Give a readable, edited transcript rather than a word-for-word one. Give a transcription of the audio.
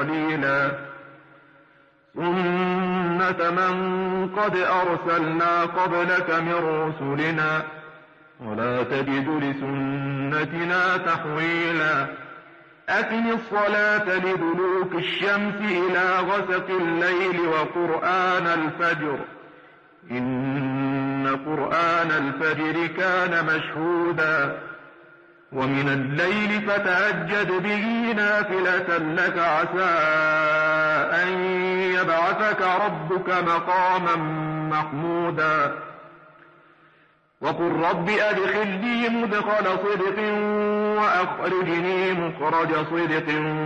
قليلا سنة من قد أرسلنا قبلك من رسلنا ولا تجد لسنتنا تحويلا أقم الصلاة لدلوك الشمس إلى غسق الليل وقرآن الفجر إن قرآن الفجر كان مشهودا ومن الليل فتهجد به نافلة لك عسى أن يبعثك ربك مقاما محمودا وقل رب أدخلني مدخل صدق وأخرجني مخرج صدق